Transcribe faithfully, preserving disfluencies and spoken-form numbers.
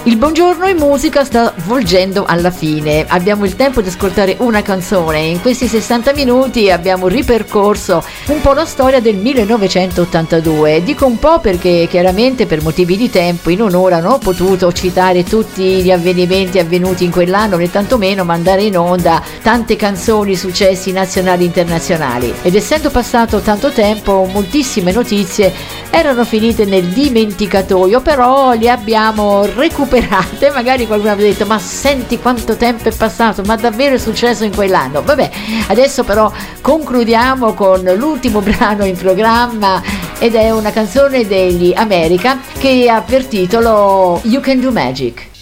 Il buongiorno in musica sta volgendo alla fine, abbiamo il tempo di ascoltare una canzone. In questi sessanta minuti abbiamo ripercorso un po' la storia del millenovecentottantadue. Dico un po' perché chiaramente per motivi di tempo in un'ora non ho potuto citare tutti gli avvenimenti avvenuti in quell'anno, né tantomeno mandare in onda tante canzoni, successi nazionali e internazionali. Ed essendo passato tanto tempo, moltissime notizie erano finite nel dimenticatoio, però le abbiamo recuperate. Magari qualcuno avrà detto: ma senti quanto tempo è passato, ma davvero è successo in quell'anno? Vabbè, adesso però concludiamo con l'ultimo brano in programma, ed è una canzone degli America che ha per titolo You Can Do Magic.